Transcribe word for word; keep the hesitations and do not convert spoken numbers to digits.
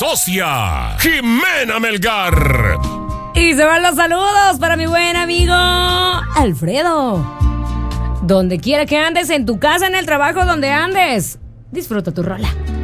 socia, Jimena Melgar. Y se van los saludos para mi buen amigo Alfredo. Donde quiera que andes, en tu casa, en el trabajo, donde andes, disfruta tu rola.